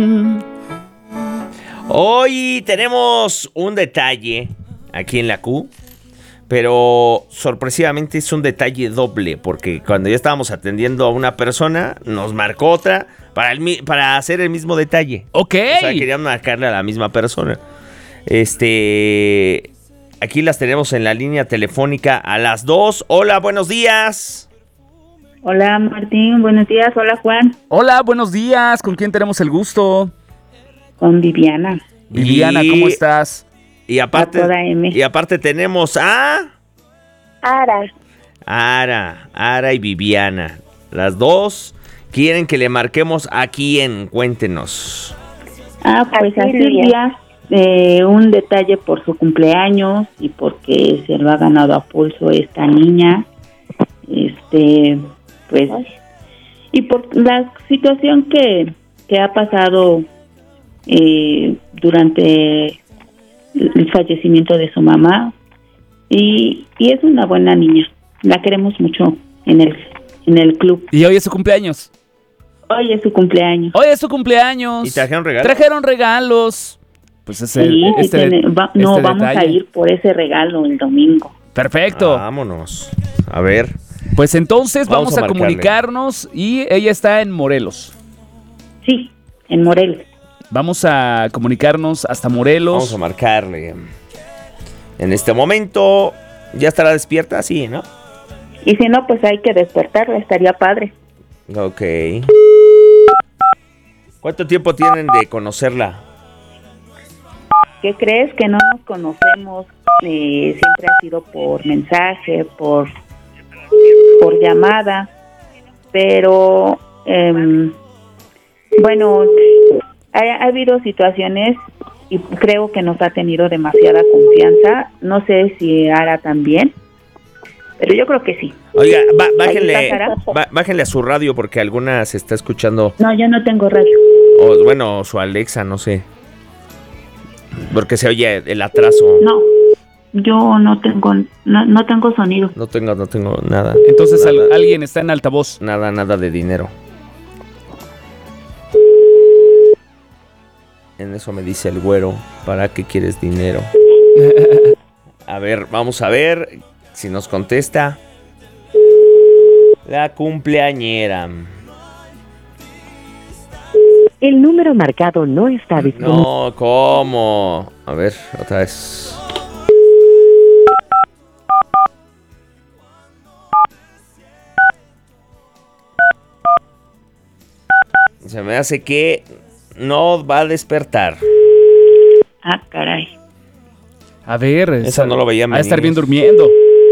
Hoy tenemos un detalle aquí en la Q, pero sorpresivamente es un detalle doble, porque cuando ya estábamos atendiendo a una persona, nos marcó otra para hacer el mismo detalle. Ok. O sea, querían marcarle a la misma persona. Aquí las tenemos en la línea telefónica a las 2. Hola, buenos días. Hola Martín, buenos días. Hola Juan. Hola, buenos días. ¿Con quién tenemos el gusto? Con Viviana. Viviana, ¿cómo estás? Y aparte tenemos a... Ara y Viviana. Las dos quieren que le marquemos a quién. Cuéntenos. Pues a Silvia, un detalle por su cumpleaños y porque se lo ha ganado a pulso esta niña. Pues, y por la situación que ha pasado durante el fallecimiento de su mamá, y es una buena niña, la queremos mucho en el club. ¿Y hoy es su cumpleaños? Hoy es su cumpleaños. ¿Y trajeron regalos? Trajeron regalos. Pues vamos a ir por ese regalo el domingo. Perfecto. Vámonos. A ver. Pues entonces vamos a marcarle. comunicarnos y ella está en Morelos. Sí, en Morelos. Vamos a comunicarnos hasta Morelos. Vamos a marcarle. En este momento, ¿ya estará despierta? Sí, ¿no? Y si no, pues hay que despertarla, estaría padre. Ok. ¿Cuánto tiempo tienen de conocerla? ¿Qué crees? Que no nos conocemos, siempre ha sido por mensaje, por llamada, pero bueno, ha habido situaciones y creo que nos ha tenido demasiada confianza. No sé si Ara también, pero yo creo que sí. Oiga, bájenle a su radio porque alguna se está escuchando. No, yo no tengo radio. O bueno, su Alexa, no sé. Porque se oye el atraso. No, yo no tengo sonido. No tengo nada. Entonces nada, alguien está en altavoz. Nada de dinero. En eso me dice el güero, ¿para qué quieres dinero? A ver, vamos a ver si nos contesta la cumpleañera. El número marcado no está disponible. No, ¿cómo? A ver, otra vez. Se me hace que no va a despertar. Caray. A ver, Eso no lo veía va a estar venir. bien durmiendo.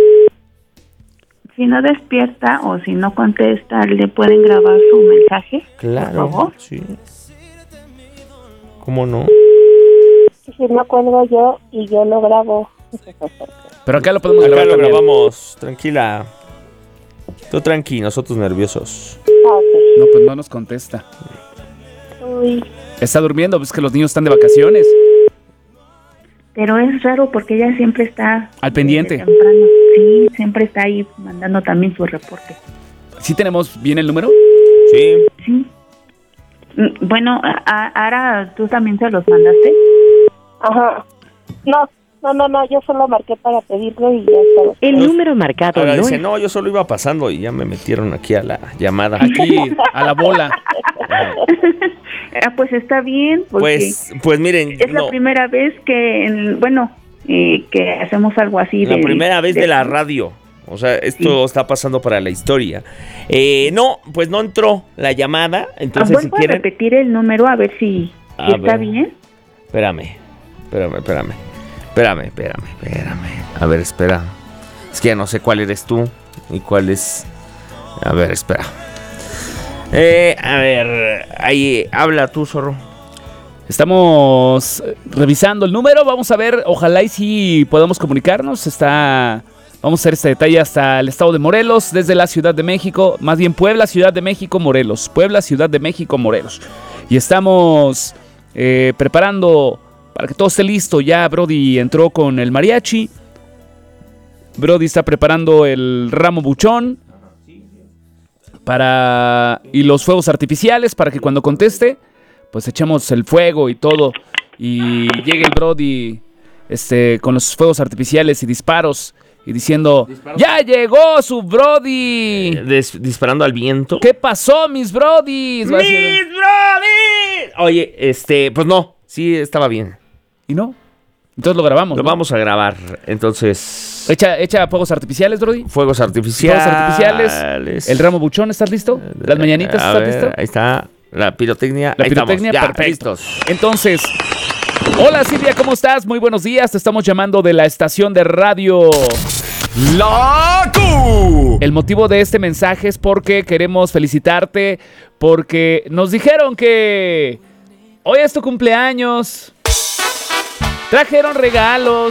Si no despierta o si no contesta, ¿le pueden grabar su mensaje? Claro, por favor. sí. ¿Cómo no? Si no cuelgo yo y yo lo grabo. Pero acá lo podemos Acá grabar lo también. grabamos, tranquila. Tú tranqui, nosotros nerviosos. No, pues no nos contesta. Uy, Está durmiendo, pues que los niños están de vacaciones. Pero es raro porque ella siempre está Al pendiente. desde temprano. Sí, siempre está ahí mandando también su reporte. ¿Sí tenemos bien el número? Sí. Sí. Bueno, Ara, ¿tú también se los mandaste? ajá. No, yo solo marqué para pedirlo y ya está. El número marcado Ahora no dice, es... no, yo solo iba pasando y ya me metieron aquí a la llamada. Aquí, a la bola. Pues está bien, porque Pues miren, es la primera vez que, que hacemos algo así. la primera vez de la radio. O sea, esto está pasando para la historia. No, pues no entró la llamada. Entonces, si ¿Vuelvo a quieren... repetir el número a ver si está bien? Espérame. A ver, espera. Es que ya no sé cuál eres tú y cuál es... A ver, espera. A ver, ahí habla tú, zorro. Estamos revisando el número. Vamos a ver, ojalá y sí podamos comunicarnos. Vamos a hacer este detalle hasta el estado de Morelos, desde la Ciudad de México. Más bien Puebla, Ciudad de México, Morelos. Puebla, Ciudad de México, Morelos. Y estamos preparando para que todo esté listo. Ya Brody entró con el mariachi. Brody está preparando el ramo buchón. Y los fuegos artificiales para que cuando conteste pues echemos el fuego y todo. Y llega el Brody con los fuegos artificiales y disparos. Y diciendo, ¡ya llegó su Brody! Disparando al viento. ¿Qué pasó, mis Brodis? ¡Mis Brodis! Oye, pues no, sí estaba bien. ¿Y no? Entonces lo grabamos. Lo ¿no? vamos a grabar, entonces... Echa fuegos artificiales, Brody. Fuegos artificiales. Fuegos artificiales. El ramo buchón, ¿estás listo? Las mañanitas, ¿estás listo? Ahí está, la pirotecnia. La ahí pirotecnia, estamos. Ya, perfecto. listos. Entonces, hola Silvia, ¿cómo estás? Muy buenos días, te estamos llamando de la estación de radio La Q. El motivo de este mensaje es porque queremos felicitarte, porque nos dijeron que hoy es tu cumpleaños, trajeron regalos,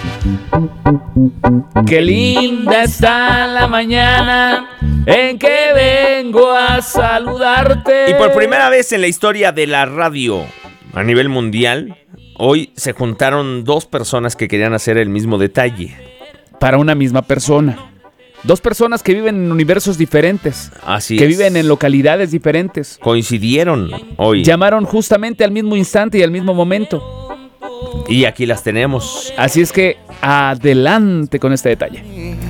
qué linda está la mañana en que vengo a saludarte. Y por primera vez en la historia de la radio a nivel mundial, hoy se juntaron dos personas que querían hacer el mismo detalle. Para una misma persona. Dos personas que viven en universos diferentes. Así que es. viven en localidades diferentes. Coincidieron hoy. Llamaron justamente al mismo instante y al mismo momento. Y aquí las tenemos. Así es que adelante con este detalle.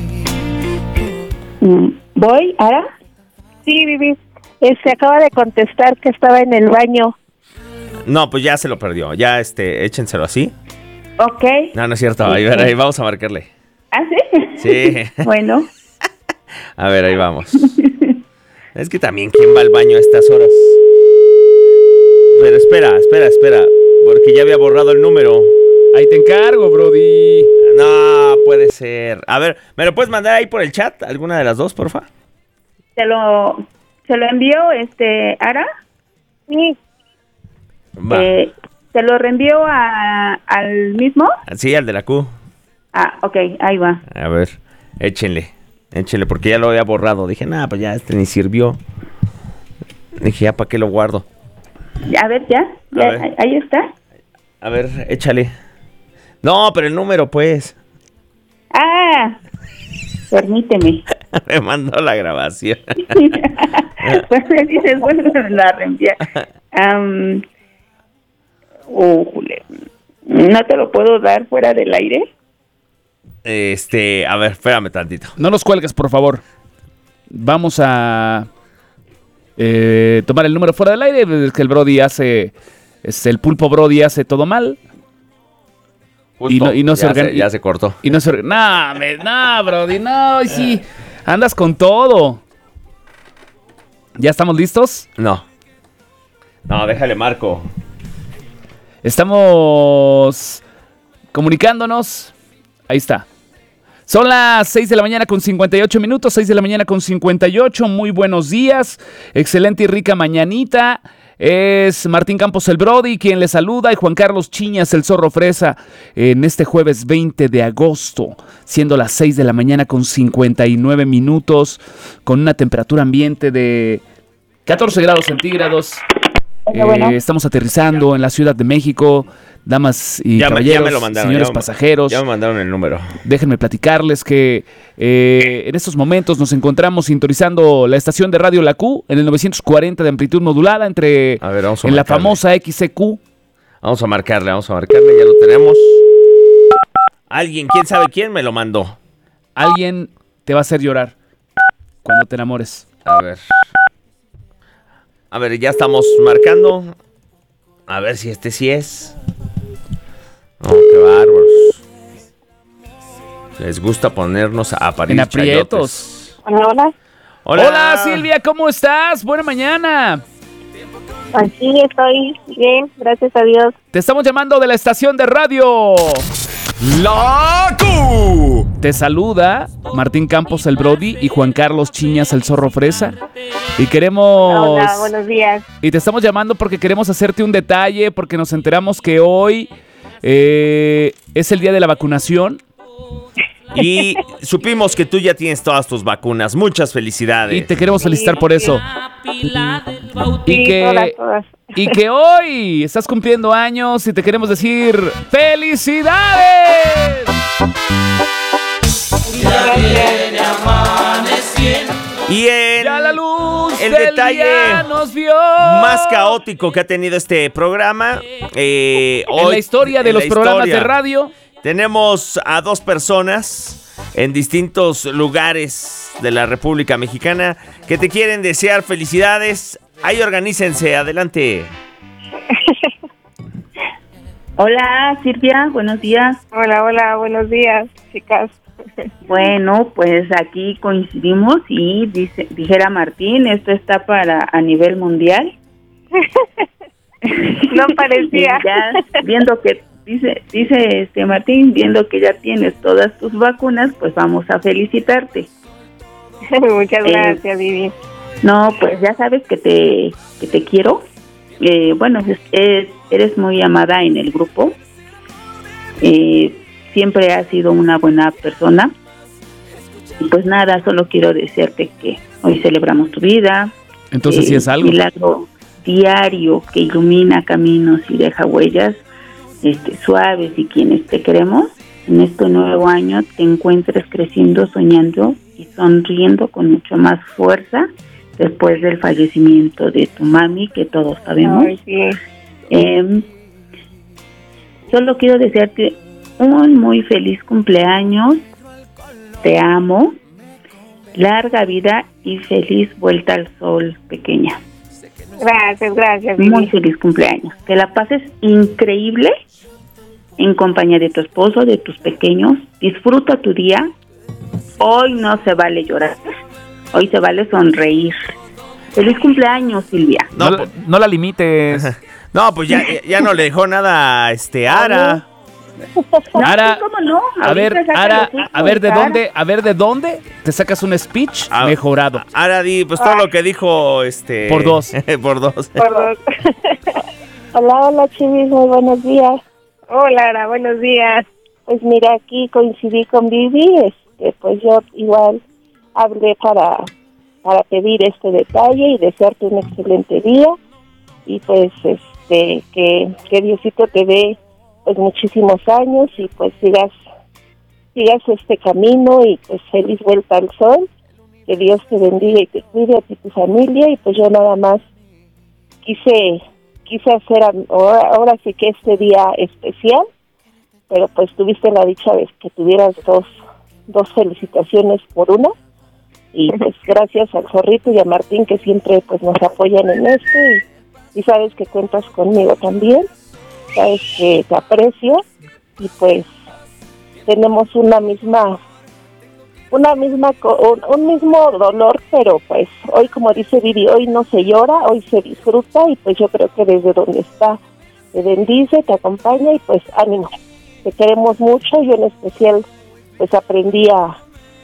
¿Voy, Ara? Sí, Vivi. Se acaba de contestar que estaba en el baño. No, pues ya se lo perdió. Ya, échenselo así. Ok. No, no es cierto. Ahí, ahí vamos a marcarle. ¿Ah, sí? Sí. Bueno. A ver, ahí vamos. Es que también, ¿quién va al baño a estas horas? Pero espera. Porque ya había borrado el número. Ahí te encargo, Brody. No, puede ser. A ver, ¿me lo puedes mandar ahí por el chat? ¿Alguna de las dos, porfa? ¿Se lo envió, Ara? Sí. Va. ¿Se lo reenvió al mismo? Sí, al de la Q. Ah, ok, ahí va. A ver, échenle, porque ya lo había borrado. Dije, nah, pues ya ni sirvió. Dije, ya, ¿para qué lo guardo? A ver, ya ver. ahí está. A ver, échale. No, pero el número, pues. Ah, permíteme. Me mandó la grabación. Pues me dices, bueno, me la reenvía. ¿No te lo puedo dar fuera del aire? A ver, espérame tantito. No nos cuelgues, por favor. Vamos a tomar el número fuera del aire. Es que el Brody hace... el pulpo Brody hace todo mal. Justo, y no se organiza. Ya se cortó. Y no se organiza. No, Brody, no. Sí, andas con todo. ¿Ya estamos listos? No, déjale marco. Estamos comunicándonos. Ahí está. Son las 6 de la mañana con 58 minutos, 6 de la mañana con 58. Muy buenos días. Excelente y rica mañanita. Es Martín Campos el Brody quien le saluda y Juan Carlos Chiñas el Zorro Fresa en este jueves 20 de agosto, siendo las 6 de la mañana con 59 minutos, con una temperatura ambiente de 14 grados centígrados. Bueno. Estamos aterrizando en la Ciudad de México. Damas y caballeros, ya me lo mandaron, señores pasajeros. Ya me mandaron el número. Déjenme platicarles que en estos momentos nos encontramos sintonizando la estación de radio La Q en el 940 de amplitud modulada A ver, vamos a en la marcarle. famosa XCQ. Vamos a marcarle, ya lo tenemos. Alguien, quién sabe quién me lo mandó. Alguien te va a hacer llorar cuando te enamores. A ver, ya estamos marcando. A ver si sí es. Oh, qué bárbaros. Les gusta ponernos a parir En aprietos. Hola. Hola Silvia, ¿cómo estás? Buena mañana. Aquí estoy bien, gracias a Dios. Te estamos llamando de la estación de radio La Q. Te saluda Martín Campos el Brody y Juan Carlos Chiñas el Zorro Fresa. Y queremos... Hola, buenos días. Y te estamos llamando porque queremos hacerte un detalle, porque nos enteramos que hoy es el día de la vacunación. Y supimos que tú ya tienes todas tus vacunas. Muchas felicidades. Y te queremos felicitar por eso. Sí, todas. Y que hoy estás cumpliendo años y te queremos decir ¡felicidades! Ya viene amaneciendo Y en Ya la luz el del detalle día nos vio. más caótico que ha tenido este programa, En hoy, la historia de en los la programas de historia, radio. tenemos a dos personas en distintos lugares de la República Mexicana que te quieren desear felicidades. Ahí organícense, adelante. Hola, Silvia, buenos días. Hola, hola, buenos días, chicas. Bueno, pues aquí coincidimos y dijera Martín, esto está a nivel mundial. No parecía. Y ya viendo que dice Martín, viendo que ya tienes todas tus vacunas, pues vamos a felicitarte. Muchas gracias, Vivi. No, pues ya sabes que te quiero. Bueno, eres muy amada en el grupo. Siempre has sido una buena persona. Y pues nada, solo quiero decirte que hoy celebramos tu vida. Entonces sí es algo. Milagro diario que ilumina caminos y deja huellas suaves, y quienes te queremos en este nuevo año te encuentres creciendo, soñando y sonriendo con mucho más fuerza después del fallecimiento de tu mami, que todos sabemos. Ay, sí. Solo quiero desearte un muy feliz cumpleaños. Te amo. Larga vida y feliz vuelta al sol, pequeña. Gracias, Vivi. Muy feliz cumpleaños. Que la pases increíble en compañía de tu esposo, de tus pequeños. Disfruta tu día. Hoy no se vale llorar. Hoy se vale sonreír. Feliz cumpleaños, Silvia. No la limites. No, pues ya no le dejó nada a Ara. No, Ara, sí, ¿cómo no? A ver, Ahorita sácalo Ara, tú, a ver de Ara. dónde te sacas un speech Ah, mejorado. Ara, di, pues todo lo que dijo Por dos. por dos. Hola, hola, Chivis, muy buenos días. Hola, Ara, buenos días. Pues mira, aquí coincidí con Vivi, pues yo igual hablé para pedir este detalle y desearte un excelente día, y pues que Diosito te dé pues muchísimos años y pues sigas este camino, y pues feliz vuelta al sol, que Dios te bendiga y te cuide a ti y tu familia. Y pues yo nada más quise hacer ahora sí que este día especial, pero pues tuviste la dicha de que tuvieras dos felicitaciones por una, y pues gracias al Zorrito y a Martín, que siempre pues nos apoyan en esto, y sabes que cuentas conmigo también, sabes que te aprecio, y pues tenemos un mismo dolor, pero pues hoy, como dice Vivi, hoy no se llora, hoy se disfruta, y pues yo creo que desde donde está te bendice, te acompaña, y pues ánimo, te queremos mucho. Yo en especial pues aprendí a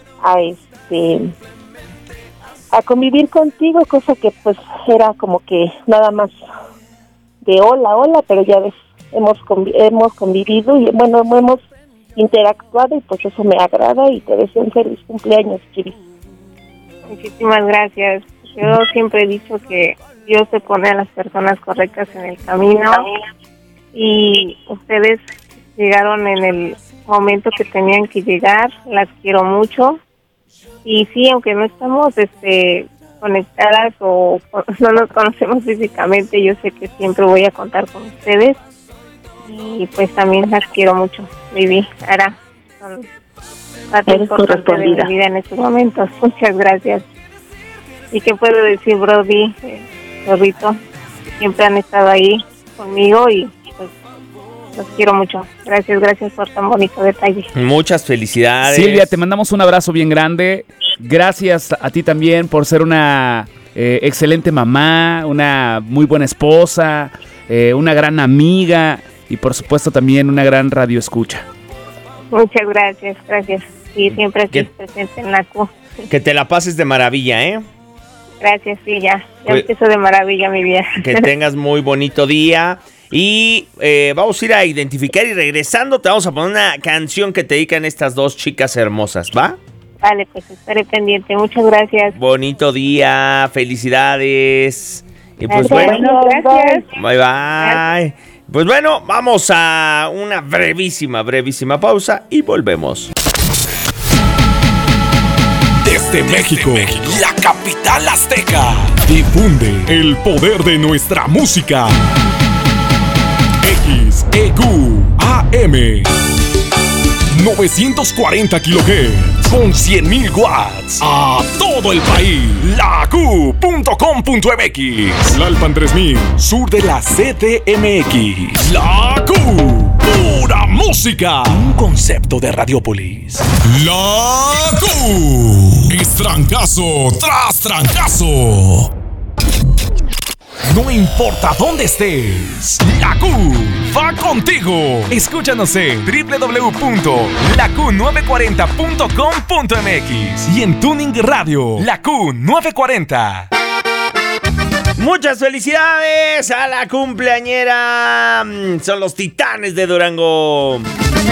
convivir contigo, cosa que pues era como que nada más de hola, pero ya ves, hemos convivido y bueno, hemos interactuado, y pues eso me agrada, y te deseo un feliz cumpleaños, Chivis. Muchísimas gracias. Yo siempre he dicho que Dios se pone a las personas correctas en el camino, y ustedes llegaron en el momento que tenían que llegar. Las quiero mucho, y sí, aunque no estamos conectadas o no nos conocemos físicamente, yo sé que siempre voy a contar con ustedes, y pues también las quiero mucho. Vivi, Ara, son parte importante de mi vida en estos momentos. Muchas gracias. ¿Y qué puedo decir, Brody, Zorrito? Siempre han estado ahí conmigo, y pues los quiero mucho. Gracias por tan bonito detalle. Muchas felicidades. Silvia, te mandamos un abrazo bien grande. Gracias a ti también por ser una excelente mamá, una muy buena esposa, una gran amiga, y por supuesto también una gran radioescucha. Muchas gracias. Sí, siempre aquí presente en la Q. Que te la pases de maravilla, ¿eh? Gracias, sí, ya empiezo de maravilla mi vida. Que tengas muy bonito día. Y vamos a ir a identificar, y regresando te vamos a poner una canción que te dedican estas dos chicas hermosas, ¿va? Vale, pues estaré pendiente. Muchas gracias. Bonito día, felicidades. Y pues gracias. bueno, Gracias. bye. Gracias. Pues bueno, vamos a una brevísima pausa y volvemos. Desde desde México, la capital azteca, difunde el poder de nuestra música. XEQ AM 940 kHz con 100.000 watts a todo el país. LaQ.com.mx. Lalpan 3000, sur de la CDMX. La Q, pura música. Un concepto de Radiopolis. La Q es trancazo tras trancazo. No importa dónde estés, la Q va contigo. Escúchanos en www.laq940.com.mx y en Tuning Radio, la Q940. Muchas felicidades a la cumpleañera. Son los Titanes de Durango.